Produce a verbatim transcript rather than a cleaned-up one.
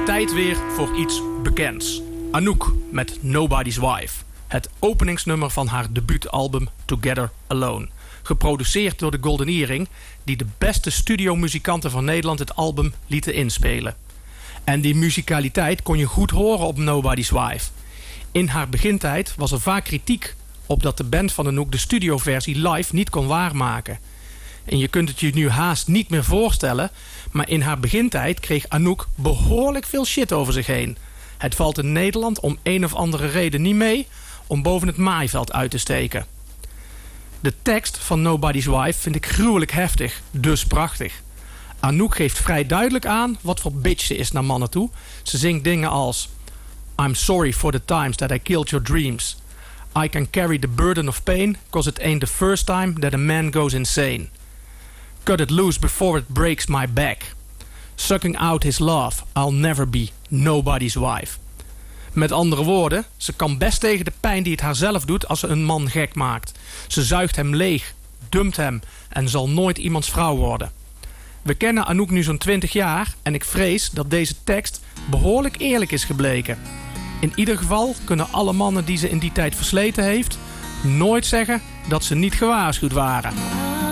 Tijd weer voor iets bekends. Anouk met Nobody's Wife. Het openingsnummer van haar debuutalbum Together Alone. Geproduceerd door de Golden Earring, die de beste studiomuzikanten van Nederland het album lieten inspelen. En die muzikaliteit kon je goed horen op Nobody's Wife. In haar begintijd was er vaak kritiek op dat de band van Anouk de studioversie live niet kon waarmaken. En je kunt het je nu haast niet meer voorstellen, maar in haar begintijd kreeg Anouk behoorlijk veel shit over zich heen. Het valt in Nederland om een of andere reden niet mee om boven het maaiveld uit te steken. De tekst van Nobody's Wife vind ik gruwelijk heftig, dus prachtig. Anouk geeft vrij duidelijk aan wat voor bitch ze is naar mannen toe. Ze zingt dingen als: I'm sorry for the times that I killed your dreams. I can carry the burden of pain, cause it ain't the first time that a man goes insane. Cut it loose before it breaks my back. Sucking out his love, I'll never be nobody's wife. Met andere woorden, ze kan best tegen de pijn die het haar zelf doet als ze een man gek maakt. Ze zuigt hem leeg, dumpt hem en zal nooit iemands vrouw worden. We kennen Anouk nu zo'n twintig jaar en ik vrees dat deze tekst behoorlijk eerlijk is gebleken. In ieder geval kunnen alle mannen die ze in die tijd versleten heeft nooit zeggen dat ze niet gewaarschuwd waren.